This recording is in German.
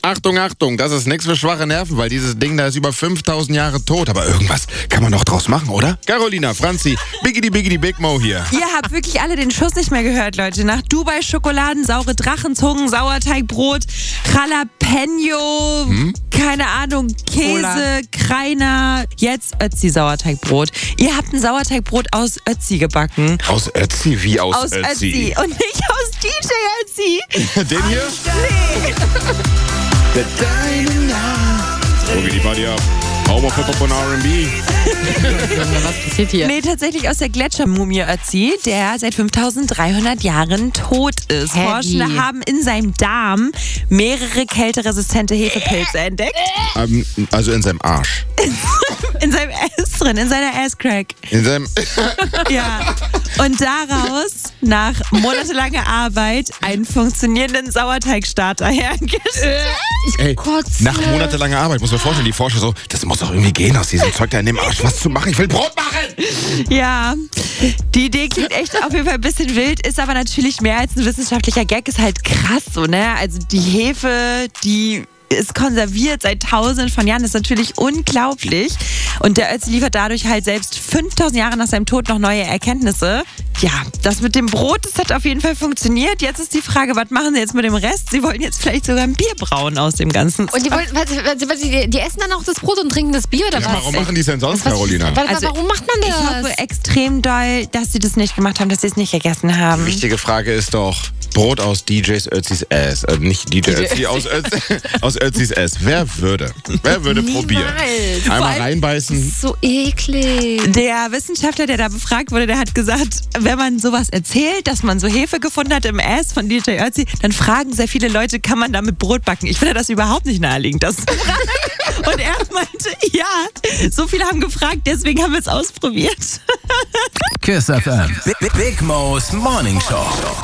Achtung, Achtung, das ist nichts für schwache Nerven, weil dieses Ding da ist über 5000 Jahre tot. Aber irgendwas kann man doch draus machen, oder? Carolina, Franzi, Biggity Biggity Big Mo hier. Ihr habt wirklich alle den Schuss nicht mehr gehört, Leute. Nach Dubai-Schokoladen, saure Drachenzungen, Sauerteigbrot, Jalapeno, keine Ahnung, Käse, Kreiner, jetzt Ötzi-Sauerteigbrot. Ihr habt ein Sauerteigbrot aus Ötzi gebacken. Aus Ötzi? Wie aus Ötzi? Und nicht aus DJ Ötzi. Den hier? Nee. Wo geht die Party ab? Home of Hip-Hop und R&B. Was passiert hier? Nee, tatsächlich aus der Gletschermumie Ötzi, der seit 5300 Jahren tot ist. Hä, Forschende wie? haben in seinem Darm mehrere kälteresistente Hefepilze entdeckt. Also in seinem Arsch. In seinem Ass drin, in seiner Asscrack. In seinem... Ja. Und daraus, nach monatelanger Arbeit, einen funktionierenden Sauerteigstarter hergestellt. Ey, nach monatelanger Arbeit, muss man vorstellen, die Forscher so, das muss doch irgendwie gehen, aus diesem Zeug da in dem Arsch was zu machen. Ich will Brot machen! Ja, die Idee klingt echt auf jeden Fall ein bisschen wild, ist aber natürlich mehr als ein wissenschaftlicher Gag, ist halt krass so, ne? Also die Hefe, die ist konserviert seit tausenden von Jahren, das ist natürlich unglaublich. Und der Ötzi liefert dadurch halt selbst 5000 Jahre nach seinem Tod noch neue Erkenntnisse. Ja, das mit dem Brot, das hat auf jeden Fall funktioniert. Jetzt ist die Frage, was machen sie jetzt mit dem Rest? Sie wollen jetzt vielleicht sogar ein Bier brauen aus dem Ganzen. Und die essen dann auch das Brot und trinken das Bier oder Ja, was? warum machen die es denn sonst, Carolina? Warum macht man Ich das? hoffe extrem doll, dass sie das nicht gemacht haben, dass sie es nicht gegessen haben. Wichtige Frage ist doch, Brot aus DJs Ötzis Ass. Nicht DJ Ötzi, aus Ötzis Ass. Wer würde probieren? Einmal reinbeißen. So eklig. Der Wissenschaftler, der da befragt wurde, der hat gesagt, wenn man sowas erzählt, dass man so Hefe gefunden hat im Ass von DJ Ötzi, dann fragen sehr viele Leute, kann man damit Brot backen? Ich finde das überhaupt nicht naheliegend, das zu fragen. Und er meinte, ja, so viele haben gefragt, deswegen haben wir es ausprobiert. Kiss FM. Big Mo's Morning Show.